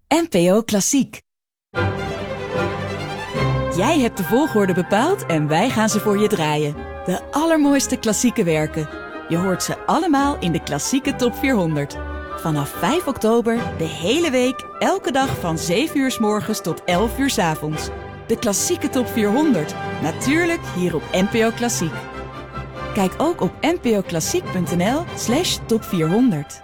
NPO Klassiek. Jij hebt de volgorde bepaald en wij gaan ze voor je draaien. De allermooiste klassieke werken. Je hoort ze allemaal in de Klassieke Top 400. Vanaf 5 oktober de hele week, elke dag van 7 uur 's morgens tot 11 uur 's avonds. De Klassieke Top 400. Natuurlijk hier op NPO Klassiek. Kijk ook op npoklassiek.nl/top 400.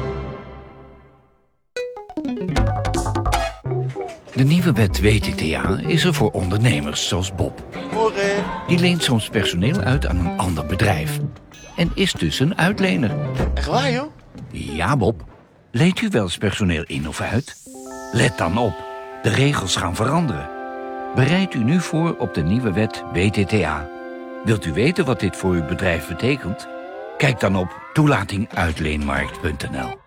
De nieuwe wet WTTA is er voor ondernemers zoals Bob. Die leent soms personeel uit aan een ander bedrijf. En is dus een uitlener. Echt waar, joh? Ja, Bob. Leent u wel eens personeel in of uit? Let dan op. De regels gaan veranderen. Bereid u nu voor op de nieuwe wet WTTA. Wilt u weten wat dit voor uw bedrijf betekent? Kijk dan op toelatinguitleenmarkt.nl.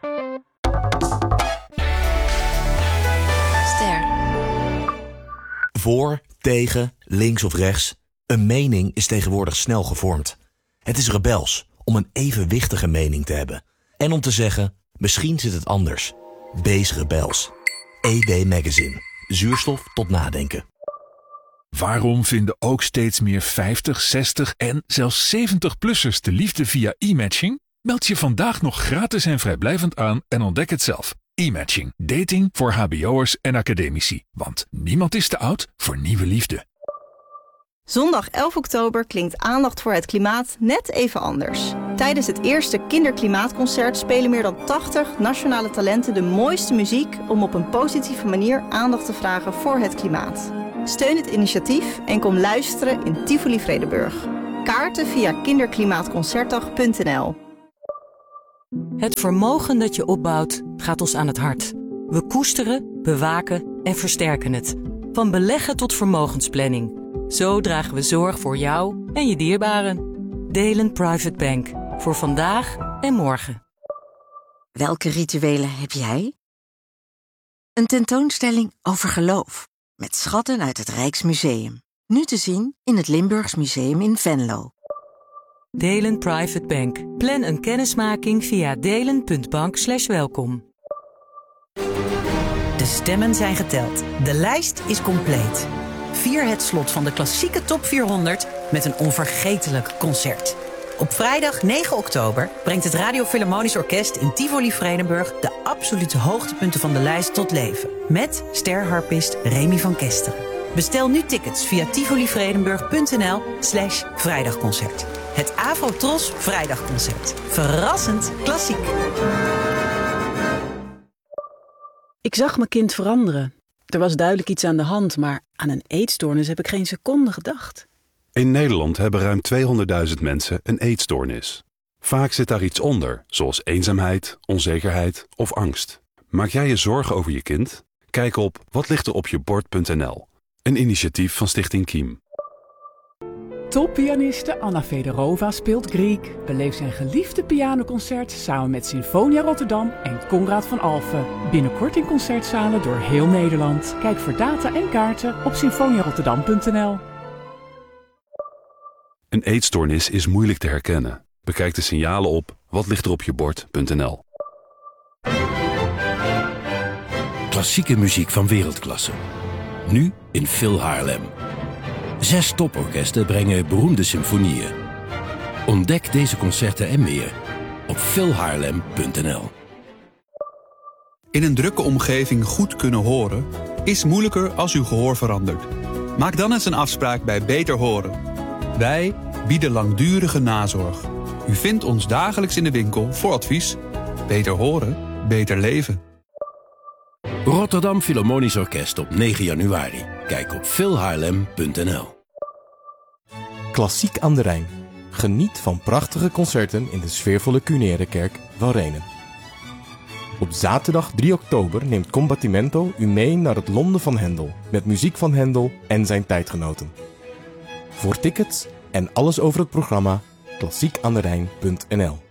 Voor, tegen, links of rechts. Een mening is tegenwoordig snel gevormd. Het is rebels om een evenwichtige mening te hebben. En om te zeggen, misschien zit het anders. Wees rebels. ED Magazine. Zuurstof tot nadenken. Waarom vinden ook steeds meer 50, 60 en zelfs 70-plussers de liefde via e-matching? Meld je vandaag nog gratis en vrijblijvend aan en ontdek het zelf. E-matching. Dating voor hbo'ers en academici. Want niemand is te oud voor nieuwe liefde. Zondag 11 oktober klinkt aandacht voor het klimaat net even anders. Tijdens het eerste Kinderklimaatconcert spelen meer dan 80 nationale talenten de mooiste muziek om op een positieve manier aandacht te vragen voor het klimaat. Steun het initiatief en kom luisteren in Tivoli Vredenburg. Kaarten via kinderklimaatconcertdag.nl. Het vermogen dat je opbouwt gaat ons aan het hart. We koesteren, bewaken en versterken het. Van beleggen tot vermogensplanning. Zo dragen we zorg voor jou en je dierbaren. Delen Private Bank. Voor vandaag en morgen. Welke rituelen heb jij? Een tentoonstelling over geloof. Met schatten uit het Rijksmuseum. Nu te zien in het Limburgs Museum in Venlo. Delen Private Bank. Plan een kennismaking via delen.bank/welkom. De stemmen zijn geteld. De lijst is compleet. Vier het slot van de Klassieke Top 400 met een onvergetelijk concert. Op vrijdag 9 oktober brengt het Radio Philharmonisch Orkest in Tivoli Vredenburg de absolute hoogtepunten van de lijst tot leven. Met sterharpist Remy van Kesteren. Bestel nu tickets via tivolivredenburg.nl/vrijdagconcert. Het Afro-Tros Vrijdagconcert. Verrassend klassiek. Ik zag mijn kind veranderen. Er was duidelijk iets aan de hand, maar aan een eetstoornis heb ik geen seconde gedacht. In Nederland hebben ruim 200.000 mensen een eetstoornis. Vaak zit daar iets onder, zoals eenzaamheid, onzekerheid of angst. Maak jij je zorgen over je kind? Kijk op watlichteropjebord.nl. Een initiatief van Stichting Kiem. Toppianiste Anna Fedorova speelt Griek. Beleef zijn geliefde pianoconcert samen met Sinfonia Rotterdam en Konrad van Alphen. Binnenkort in concertzalen door heel Nederland. Kijk voor data en kaarten op sinfoniarotterdam.nl. Een eetstoornis is moeilijk te herkennen. Bekijk de signalen op watlichteropjebord.nl. Klassieke muziek van wereldklasse. Nu in Phil Haarlem. 6 toporkesten brengen beroemde symfonieën. Ontdek deze concerten en meer op philhaarlem.nl. In een drukke omgeving goed kunnen horen is moeilijker als uw gehoor verandert. Maak dan eens een afspraak bij Beter Horen. Wij bieden langdurige nazorg. U vindt ons dagelijks in de winkel voor advies. Beter horen, beter leven. Rotterdam Philharmonisch Orkest op 9 januari. Kijk op philhaarlem.nl. Klassiek aan de Rijn. Geniet van prachtige concerten in de sfeervolle Cunaire Kerk van Renen. Op zaterdag 3 oktober neemt Combattimento u mee naar het Londen van Händel. Met muziek van Händel en zijn tijdgenoten. Voor tickets en alles over het programma klassiekaanderijn.nl.